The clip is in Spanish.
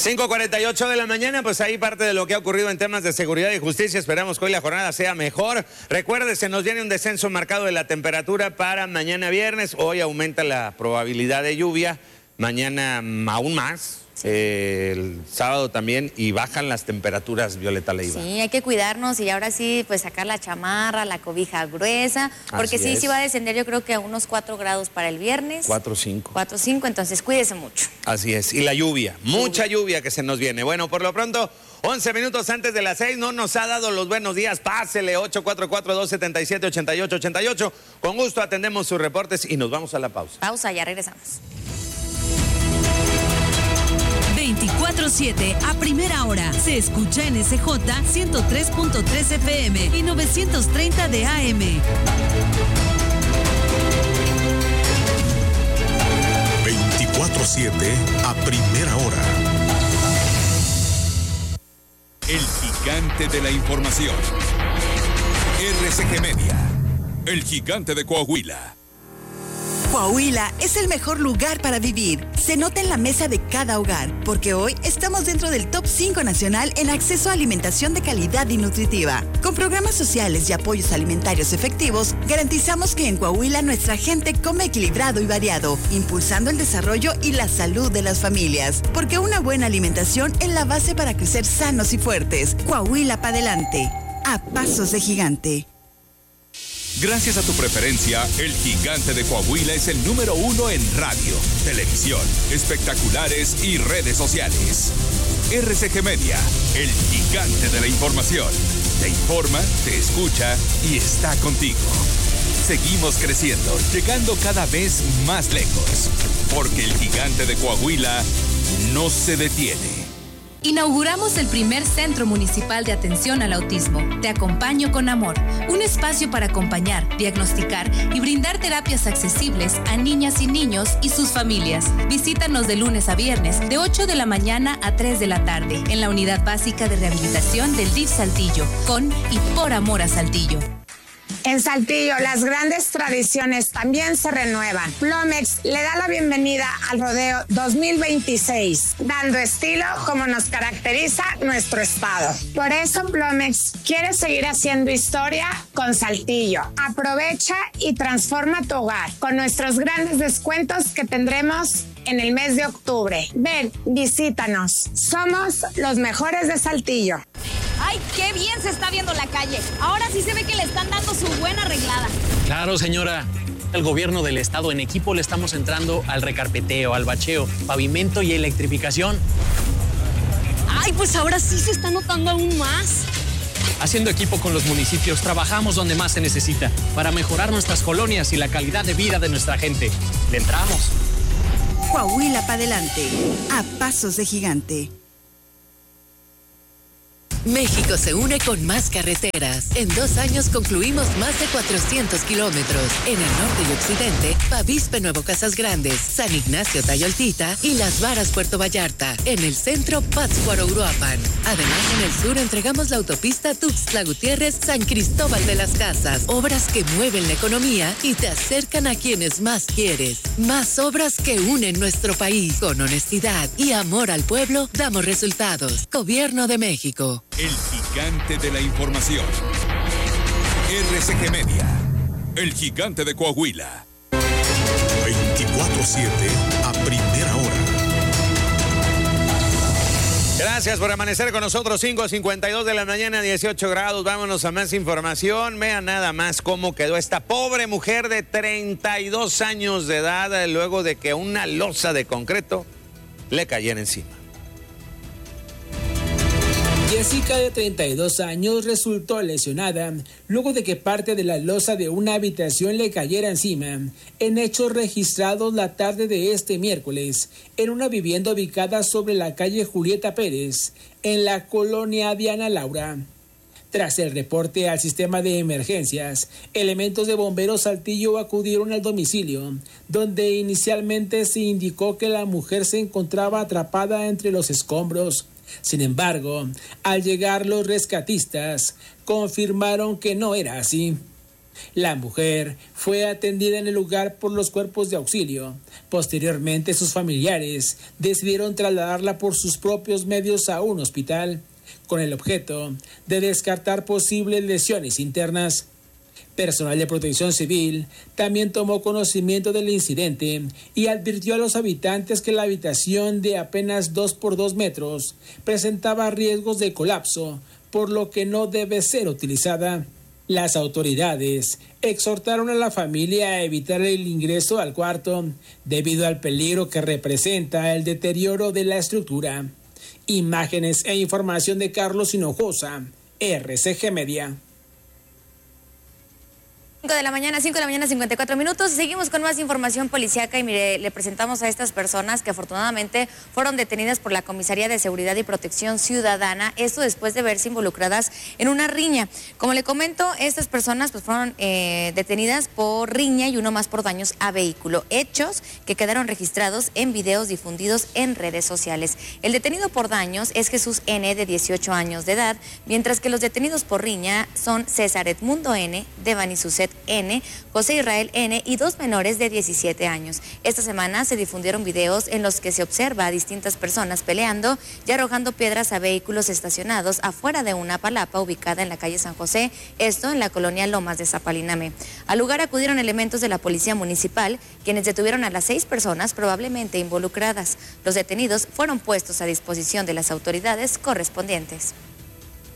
5:48 de la mañana, pues ahí parte de lo que ha ocurrido en temas de seguridad y justicia. Esperamos que hoy la jornada sea mejor. Recuerde, se nos viene un descenso marcado de la temperatura para mañana viernes. Hoy aumenta la probabilidad de lluvia, mañana aún más. El sábado también, y bajan las temperaturas, Violeta Leiva. Sí, hay que cuidarnos y ahora sí, pues sacar la chamarra, la cobija gruesa, porque sí va a descender, yo creo que a unos 4 grados para el viernes. 4 o 5. 4 o 5, entonces cuídese mucho. Así es, y la lluvia, mucha lluvia que se nos viene. Bueno, por lo pronto, 11 minutos antes de las 6, no nos ha dado los buenos días. Pásele, 844-277-8888. Con gusto atendemos sus reportes y nos vamos a la pausa. Pausa, ya regresamos. 24/7 a primera hora. Se escucha en SJ 103.3 FM y 930 de AM. 24/7 a primera hora. El gigante de la información. RCG Media. El gigante de Coahuila. Coahuila es el mejor lugar para vivir. Se nota en la mesa de cada hogar, porque hoy estamos dentro del top 5 nacional en acceso a alimentación de calidad y nutritiva. Con programas sociales y apoyos alimentarios efectivos, garantizamos que en Coahuila nuestra gente come equilibrado y variado, impulsando el desarrollo y la salud de las familias. Porque una buena alimentación es la base para crecer sanos y fuertes. Coahuila para adelante, a pasos de gigante. Gracias a tu preferencia, el gigante de Coahuila es el número 1 en radio, televisión, espectaculares y redes sociales. RCG Media, el gigante de la información. Te informa, te escucha y está contigo. Seguimos creciendo, llegando cada vez más lejos, porque el gigante de Coahuila no se detiene. Inauguramos el primer Centro Municipal de Atención al Autismo. Te acompaño con amor. Un espacio para acompañar, diagnosticar y brindar terapias accesibles a niñas y niños y sus familias. Visítanos de lunes a viernes, de 8 de la mañana a 3 de la tarde, en la Unidad Básica de Rehabilitación del DIF Saltillo, con y por amor a Saltillo. En Saltillo, las grandes tradiciones también se renuevan. Plomex le da la bienvenida al Rodeo 2026, dando estilo como nos caracteriza nuestro estado. Por eso Plomex quiere seguir haciendo historia con Saltillo. Aprovecha y transforma tu hogar con nuestros grandes descuentos que tendremos en el mes de octubre. Ven, visítanos. Somos los mejores de Saltillo. ¡Ay, qué bien se está viendo la calle! Ahora sí se ve que le están dando su buena arreglada. Claro, señora. El gobierno del estado en equipo le estamos entrando al recarpeteo, al bacheo, pavimento y electrificación. ¡Ay, pues ahora sí se está notando aún más! Haciendo equipo con los municipios, trabajamos donde más se necesita para mejorar nuestras colonias y la calidad de vida de nuestra gente. ¡Le entramos! Coahuila para adelante, a pasos de gigante. México se une con más carreteras. En 2 años concluimos más de 400 kilómetros. En el norte y occidente, Bavispe Nuevo Casas Grandes, San Ignacio Tayoltita y Las Varas Puerto Vallarta. En el centro, Pátzcuaro Uruapan. Además, en el sur entregamos la autopista Tuxtla Gutiérrez, San Cristóbal de las Casas. Obras que mueven la economía y te acercan a quienes más quieres. Más obras que unen nuestro país. Con honestidad y amor al pueblo, damos resultados. Gobierno de México. El gigante de la información. RCG Media. El gigante de Coahuila. 24/7 a primera hora. Gracias por amanecer con nosotros. 5:52 de la mañana, 18 grados. Vámonos a más información. Vean nada más cómo quedó esta pobre mujer de 32 años de edad luego de que una losa de concreto le cayera encima. Jessica, de 32 años, resultó lesionada luego de que parte de la losa de una habitación le cayera encima, en hechos registrados la tarde de este miércoles, en una vivienda ubicada sobre la calle Julieta Pérez, en la colonia Diana Laura. Tras el reporte al sistema de emergencias, elementos de bomberos Saltillo acudieron al domicilio, donde inicialmente se indicó que la mujer se encontraba atrapada entre los escombros. Sin embargo, al llegar los rescatistas, confirmaron que no era así. La mujer fue atendida en el lugar por los cuerpos de auxilio. Posteriormente, sus familiares decidieron trasladarla por sus propios medios a un hospital, con el objeto de descartar posibles lesiones internas. Personal de Protección Civil también tomó conocimiento del incidente y advirtió a los habitantes que la habitación de apenas 2 por 2 metros presentaba riesgos de colapso, por lo que no debe ser utilizada. Las autoridades exhortaron a la familia a evitar el ingreso al cuarto debido al peligro que representa el deterioro de la estructura. Imágenes e información de Carlos Hinojosa, RCG Media. 5 de la mañana, 54 minutos. Seguimos con más información policíaca y mire, le presentamos a estas personas que afortunadamente fueron detenidas por la Comisaría de Seguridad y Protección Ciudadana, esto después de verse involucradas en una riña. Como le comento, estas personas pues fueron detenidas por riña y uno más por daños a vehículo, hechos que quedaron registrados en videos difundidos en redes sociales. El detenido por daños es Jesús N., de 18 años de edad, mientras que los detenidos por riña son César Edmundo N., Devani Suset N., José Israel N. y 2 menores de 17 años. Esta semana se difundieron videos en los que se observa a distintas personas peleando y arrojando piedras a vehículos estacionados afuera de una palapa ubicada en la calle San José, esto en la colonia Lomas de Zapalinamé. Al lugar acudieron elementos de la Policía Municipal, quienes detuvieron a las 6 personas probablemente involucradas. Los detenidos fueron puestos a disposición de las autoridades correspondientes.